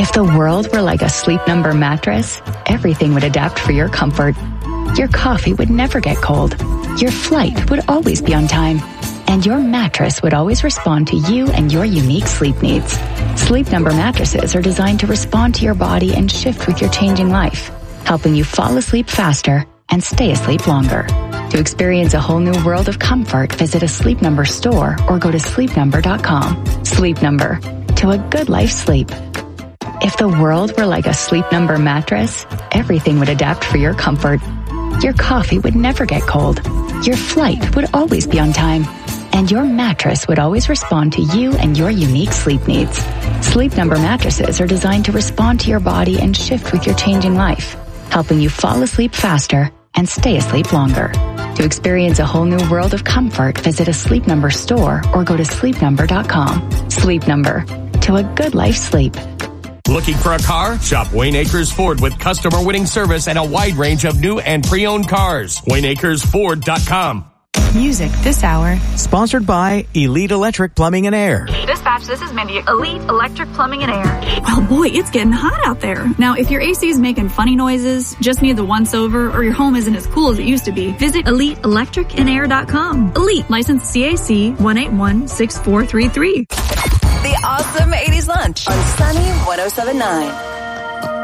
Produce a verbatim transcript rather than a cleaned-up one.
If the world were like a Sleep Number mattress, everything would adapt for your comfort. Your coffee would never get cold. Your flight would always be on time. And your mattress would always respond to you and your unique sleep needs. Sleep Number mattresses are designed to respond to your body and shift with your changing life, helping you fall asleep faster and stay asleep longer. To experience a whole new world of comfort, visit a Sleep Number store or go to sleep number dot com. Sleep Number. To a good life sleep. If the world were like a Sleep Number mattress, everything would adapt for your comfort. Your coffee would never get cold. Your flight would always be on time. And your mattress would always respond to you and your unique sleep needs. Sleep Number mattresses are designed to respond to your body and shift with your changing life, helping you fall asleep faster and stay asleep longer. To experience a whole new world of comfort, visit a Sleep Number store or go to sleep number dot com. Sleep Number. To a good life sleep. Looking for a car? Shop Wayne Acres Ford with customer-winning service and a wide range of new and pre-owned cars. Wayne Acres Ford dot com. Music this hour. Sponsored by Elite Electric Plumbing and Air. Dispatch, this is Mindy. Elite Electric Plumbing and Air. Well, boy, it's getting hot out there. Now, if your A C is making funny noises, just needs a once-over, or your home isn't as cool as it used to be, visit elite electric and air dot com. Elite, licensed C A C one eight one six four three three. The Awesome eighties Lunch on Sunny one oh seven point nine.